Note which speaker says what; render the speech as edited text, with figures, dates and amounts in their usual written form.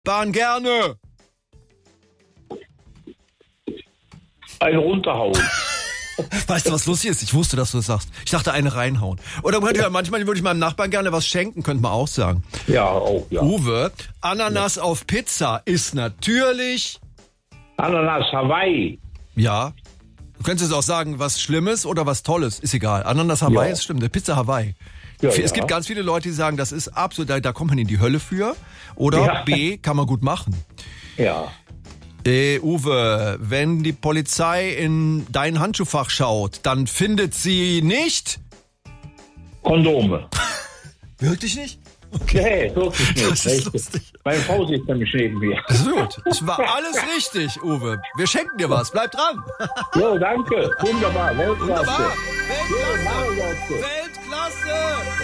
Speaker 1: Nachbarn gerne?
Speaker 2: Eine runterhauen.
Speaker 1: Weißt du, was lustig ist? Ich wusste, dass du das sagst. Ich dachte, eine reinhauen. Oder manchmal würde ich meinem Nachbarn gerne was schenken, könnte man auch sagen.
Speaker 2: Ja, auch, ja.
Speaker 1: Uwe, Ananas auf Pizza ist natürlich...
Speaker 2: Ananas Hawaii.
Speaker 1: Ja. Du könntest auch sagen, was Schlimmes oder was Tolles. Ist egal. Ananas Hawaii
Speaker 2: Ja.
Speaker 1: ist schlimm. Der Pizza Hawaii.
Speaker 2: Ja,
Speaker 1: Es gibt ganz viele Leute, die sagen, das ist absolut, da kommt man in die Hölle für. Oder
Speaker 2: Ja.
Speaker 1: B, kann man gut machen.
Speaker 2: Ja.
Speaker 1: Uwe, wenn die Polizei in dein Handschuhfach schaut, dann findet sie nicht...
Speaker 2: Kondome.
Speaker 1: Wirklich nicht?
Speaker 2: Nee, wirklich nicht.
Speaker 1: Das ist lustig.
Speaker 2: Meine Frau sitzt nämlich neben mir.
Speaker 1: Das ist gut. Es war alles richtig, Uwe. Wir schenken dir was. Bleib dran.
Speaker 2: Jo, danke. Wunderbar. Weltklasse.
Speaker 1: Wunderbar.
Speaker 2: Jo,
Speaker 1: Weltklasse.
Speaker 2: Weltklasse.
Speaker 1: Weltklasse.